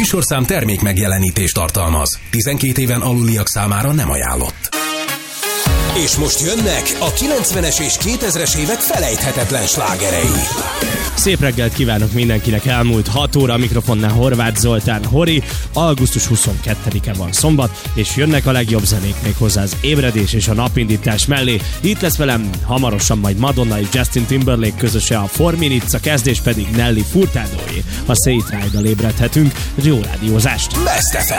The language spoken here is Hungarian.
műsorszám termék megjelenítést tartalmaz. 12 éven aluliak számára nem ajánlott. És most jönnek a 90-es és 2000-es évek felejthetetlen slágerei. Szép reggelt kívánok mindenkinek, elmúlt 6 óra, a mikrofonnál Horváth Zoltán Hori. Augusztus 22-e van szombat, és jönnek a legjobb zenék még hozzá az ébredés és a napindítás mellé. Itt lesz velem hamarosan majd Madonna és Justin Timberlake közöse a 4 Minutes, a kezdés pedig Nelly Furtadóé. A Say It Right-dal ébredhetünk. Jó rádiózást! Best FM.